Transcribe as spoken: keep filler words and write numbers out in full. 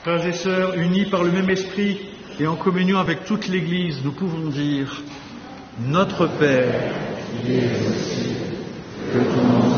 Frères et sœurs, unis par le même esprit et en communion avec toute l'Église, nous pouvons dire: Notre Père, qui es aux cieux, que ton nom